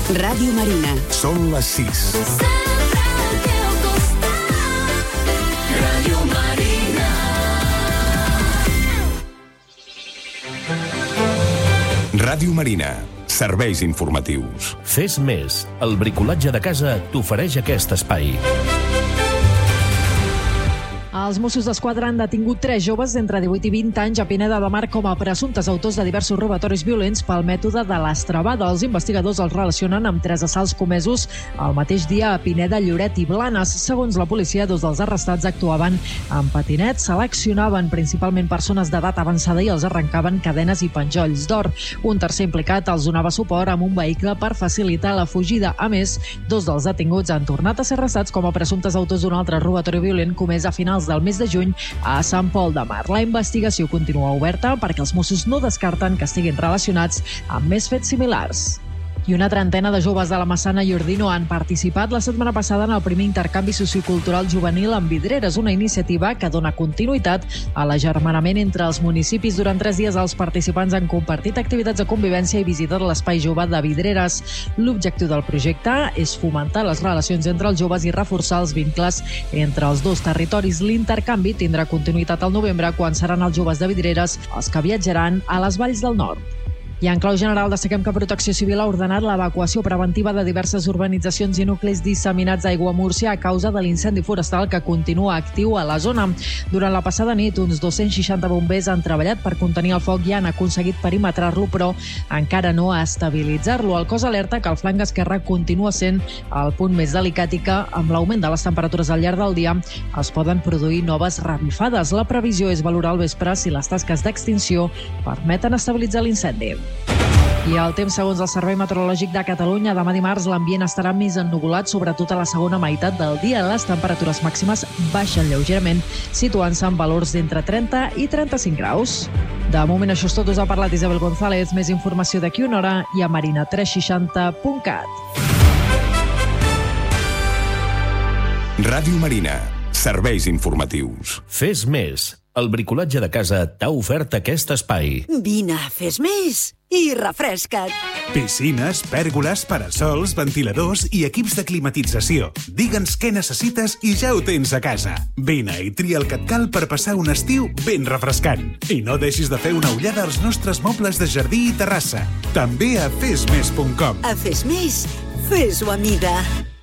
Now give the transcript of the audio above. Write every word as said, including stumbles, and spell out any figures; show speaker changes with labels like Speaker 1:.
Speaker 1: Ràdio Marina.
Speaker 2: Són les sis.
Speaker 3: Ràdio Marina.
Speaker 2: Ràdio Marina. Serveis informatius.
Speaker 4: Fes més. El bricolatge de casa t'ofereix aquest espai.
Speaker 5: Els Mossos d'Esquadra han detingut tres joves d'entre divuit i vint anys a Pineda de Mar com a presumptes autors de diversos robatoris violents pel mètode de l'estrabada. Els investigadors els relacionen amb tres assalts comesos el mateix dia a Pineda, Lloret i Blanes. Segons la policia, dos dels arrestats actuaven amb patinets, seleccionaven principalment persones d'edat avançada i els arrencaven cadenes i penjolls d'or. Un tercer implicat els donava suport amb un vehicle per facilitar la fugida. A més, dos dels detinguts han tornat a ser arrestats com a presumptes autors d'un altre robatori violent comès a finals del mes de juny a Sant Pol de Mar. La investigació continua oberta perquè els Mossos no descarten que estiguin relacionats amb més fets similars. I una trentena de joves de la Massana i Ordino han participat la setmana passada en el primer intercanvi sociocultural juvenil amb Vidreres, una iniciativa que dona continuïtat a l'agermanament entre els municipis. Durant tres dies els participants han compartit activitats de convivència i visitat l'espai jove de Vidreres. L'objectiu del projecte és fomentar les relacions entre els joves i reforçar els vincles entre els dos territoris. L'intercanvi tindrà continuïtat al novembre, quan seran els joves de Vidreres els que viatjaran a les Valls del Nord. I en clau general destaquem que Protecció Civil ha ordenat l'evacuació preventiva de diverses urbanitzacions i nuclis disseminats a Aiguamúrcia a causa de l'incendi forestal que continua actiu a la zona. Durant la passada nit, uns dos-cents seixanta bombers han treballat per contenir el foc i han aconseguit perimetrar-lo, però encara no a estabilitzar-lo. El cos alerta que el flanc esquerre continua sent el punt més delicat i que, amb l'augment de les temperatures al llarg del dia, es poden produir noves revifades. La previsió és valorar al vespre si les tasques d'extinció permeten estabilitzar l'incendi. I el temps, segons el Servei Meteorològic de Catalunya, demà dimarts l'ambient estarà més ennuvolat, sobretot a la segona meitat del dia. Les temperatures màximes baixen lleugerament, situant-se en valors d'entre trenta i trenta-cinc graus. De moment això és tot. Us ha parlat Isabel González. Més informació d'aquí una hora i a marina tres seixanta punt cat.
Speaker 2: Ràdio Marina. Serveis informatius.
Speaker 4: Fes més. El bricolatge de casa t'ha ofert aquest espai.
Speaker 1: Vine, fes més i refresca't.
Speaker 6: Piscines, pèrgoles, parasols, ventiladors i equips de climatització. Digue'ns què necessites i ja ho tens a casa. Vine i tria el que et cal per passar un estiu ben refrescant. I no deixis de fer una ullada als nostres mobles de jardí i terrassa. També a fes més punt com.
Speaker 1: A Fes Més, fes-ho a mida.